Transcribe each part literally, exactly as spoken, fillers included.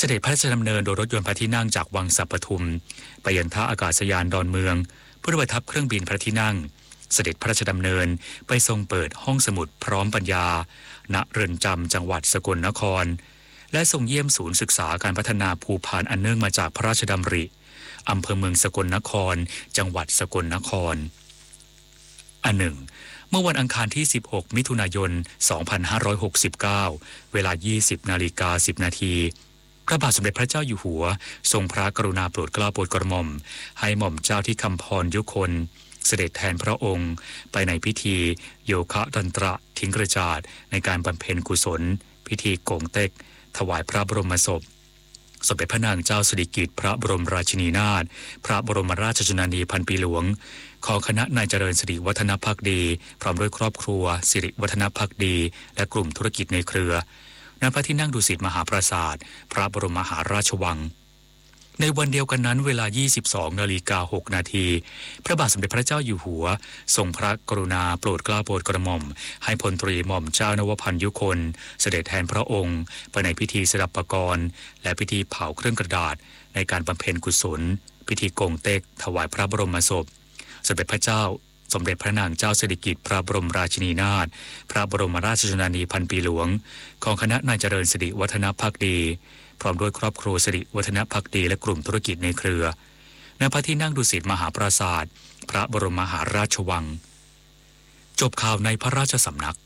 เสด็จพระราชดำเนินโดยรถยนต์พระที่นั่งจากวังสัปปทุมไปยังท่าอากาศยานดอนเมืองเพื่อประทับเครื่องบินพระที่นั่งเสด็จพระราชดำเนินไปทรงเปิดห้องสมุดพร้อมปัญญาณเรือนจำจังหวัดสกลนครและทรงเยี่ยมศูนย์ศึกษาการพัฒนาภูพานอันเนื่องมาจากพระราชดำริอำเภอเมืองสกลนครจังหวัดสกลนครอันหนึ่งเมื่อวันอังคารที่สิบหกมิถุนายนสองพันห้าร้อยหกสิบเก้าเวลา ยี่สิบนาฬิกาสิบนาทีพระบาทสมเด็จพระเจ้าอยู่หัวทรงพระกรุณาโปรดเกล้าโปรดกระหม่อมให้หม่อมเจ้าที่คำพรยุคนเสด็จแทนพระองค์ไปในพิธีโยคะดันตระทิ้งกระจาดในการบำเพ็ญกุศลพิธีโกงเต็กถวายพระบรมศพสมเด็จพระนางเจ้าสิริกิติ์พระบรมราชินีนาถพระบรมราชชนนีพันปีหลวงของคณะนายเจริญสิริวัฒนภักดีพร้อมด้วยครอบครัวสิริวัฒนภักดีและกลุ่มธุรกิจในเครือณพระที่นั่งดุสิตมหาปราสาทพระบรมมหาราชวังในวันเดียวกันนั้นเวลา ยี่สิบสองนาฬิกาหกนาทีพระบาทสมเด็จพระเจ้าอยู่หัวทรงพระกรุณาโปรดเกล้าโปรดกระหม่อมให้พลตรีหม่อมเจ้านวพันธ์ยุคนเสด็จแทนพระองค์ไปในพิธีสดับปกรณ์และพิธีเผาเครื่องกระดาษในการบำเพ็ญกุศลพิธีโกงเต็กถวายพระบรมศพสมเด็จพระเจ้าสมเด็จพระนางเจ้าสิริกิติ์พระบรมราชินีนาถพระบรมราชชนนีพันปีหลวงของคณะนายเจริญสิริวัฒนภักดีพร้อมด้วยครอบครัวสิริวัฒนภักดีและกลุ่มธุรกิจในเครือณพระที่นั่งดุสิตมหาปราสาทพระบรมมหาราชวังจบข่าวในพระราชสำนัก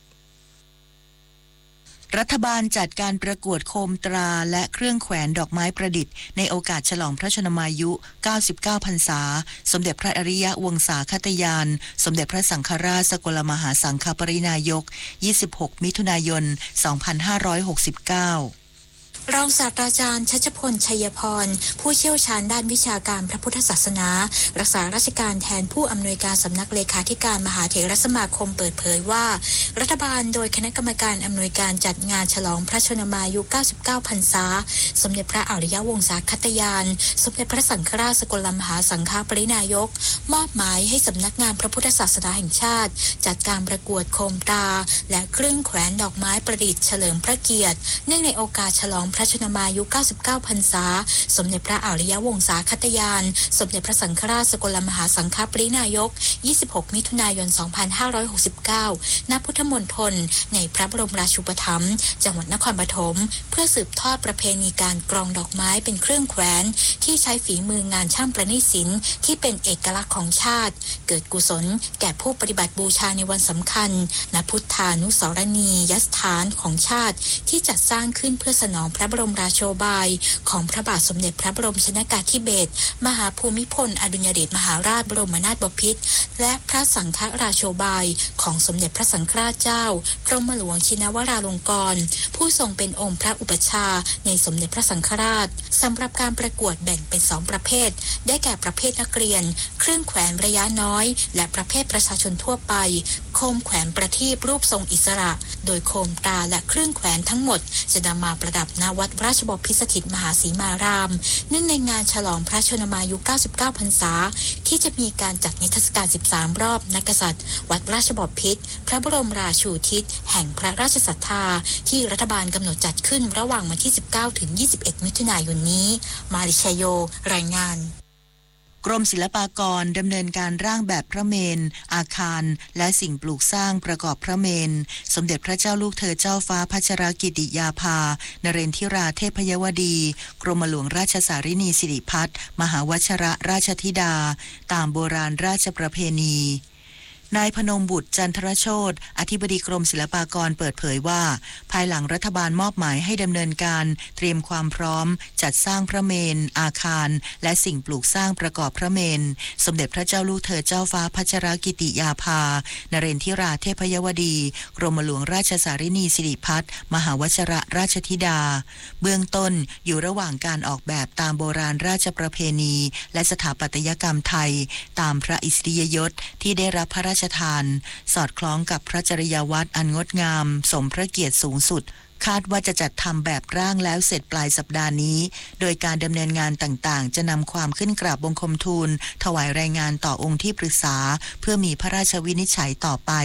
รัฐบาลจัดการประกวดโคมตราและเครื่องแขวนดอกไม้ประดิษฐ์ในโอกาสฉลองพระชนมายุเก้าสิบเก้าพรรษาสมเด็จพระอริยวงศาคตยานสมเด็จพระสังฆราชสกลมหาสังฆปรินายกยี่สิบหกมิถุนายนสองพันห้าร้อยหกสิบเก้ารองศาสตราจารย์ชัชพลชัยพรผู้เชี่ยวชาญด้านวิชาการพระพุทธศาสนารักษาราชการแทนผู้อำนวยการสำนักเลขาธิการมหาเถรสมาคมเปิดเผยว่ารัฐบาลโดยคณะกรรมการอำนวยการจัดงานฉลองพระชนมายุเก้าสิบเก้าพรรษาสมเด็จพระอริยวงศาคตยานสมเด็จพระสังฆราชสกลมหาสังฆปรินายกมอบหมายให้สำนักงานพระพุทธศาสนาแห่งชาติจัดการประกวดโคมตราและเครื่องแขวนดอกไม้ประดิษฐ์เฉลิมพระเกียรติเนื่องในโอกาสฉลองพระชนมายุเก้าสิบเก้าพรรษาสมเด็จพระอริยวงศาคตยานสมเด็จพระสังฆราชสกลมหาสังฆปรินายกยี่สิบหกมิถุนายนสองพันห้าร้อยหกสิบเก้าณพุทธมณฑลในพระบรมราชูปถัมภ์จังหวัดนครปฐมเพื่อสืบทอดประเพณีการกรองดอกไม้เป็นเครื่องแขวนที่ใช้ฝีมืองานช่างประณีตศิลป์ที่เป็นเอกลักษณ์ของชาติเกิดกุศลแก่ผู้ปฏิบัติบูชาในวันสำคัญณพุทธานุสรณียสถานของชาติที่จัดสร้างขึ้นเพื่อสนองพระบรมราโชบายของพระบาทสมเด็จพระบรมชนกาธิเบศรมหาภูมิพลอดุลยเดชมหาราชบรมนาถบพิตรและพระสังฆราโชบายของสมเด็จพระสังฆราชเจ้ากรมหลวงชินวราลงกรณ์ผู้ทรงเป็นองค์พระอุปัชฌาย์ในสมเด็จพระสังฆราชสำหรับการประกวดแบ่งเป็นสองประเภทได้แก่ประเภทนักเรียนเครื่องแขวนระยะน้อยและประเภทประชาชนทั่วไปโคมแขวนประทีปรูปทรงอิสระโดยโคมตราและเครื่องแขวนทั้งหมดจะนำมาประดับณวัดราชบพิตรสถิตมหาสีมารามเนื่องในงานฉลองพระชนมายุเก้าสิบเก้าพรรษาที่จะมีการจัดนิทรรศการสิบสามรอบนักกษัตริย์วัดราชบพิตรพระบรมราชูทิศแห่งพระราชศรัทธาที่รัฐบาลกำหนดจัดขึ้นระหว่างวันที่สิบเก้าถึงยี่สิบเอ็ดมิถุนายนนี้มาริชโยรายงานกรมศิลปากรดำเนินการร่างแบบพระเมรุอาคารและสิ่งปลูกสร้างประกอบพระเมรุสมเด็จพระเจ้าลูกเธอเจ้าฟ้าพัชรกิติยาภานเรนทิราเทพยวดีกรมหลวงราชสารินีสิริพัฒน์มหาวชรราชธิดาตามโบราณราชประเพณีนายพนมบุตรจันทรโชติอธิบดีกรมศิลปากรเปิดเผยว่าภายหลังรัฐบาลมอบหมายให้ดำเนินการเตรียมความพร้อมจัดสร้างพระเมรุอาคารและสิ่งปลูกสร้างประกอบพระเมรุสมเด็จพระเจ้าลูกเธอเจ้าฟ้าพัชรกิติยาภานเรนทิราเทพยวดีกรมหลวงราชสารินีสิริพัฒน์มหาวชรราชธิดาเบื้องต้นอยู่ระหว่างการออกแบบตามโบราณราชประเพณีและสถาปัตยกรรมไทยตามพระอิสริยยศที่ได้รับพระราชทานสอดคล้องกับพระจริยวัตรอันงดงามสมพระเกียรติสูงสุดคาดว่าจะจัดทำแบบร่างแล้วเสร็จปลายสัปดาห์นี้โดยการดำเนินงานต่างๆจะนำความขึ้นกราบบังคมทูลถวายรายงานต่อองค์ที่ปรึกษาเพื่อมีพระราชวินิจฉัยต่อไป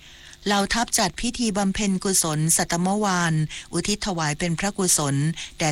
เหล่าทัพจัดพิธีบำเพ็ญกุศลสัตมวานอุทิศถวายเป็นพระกุศลแด่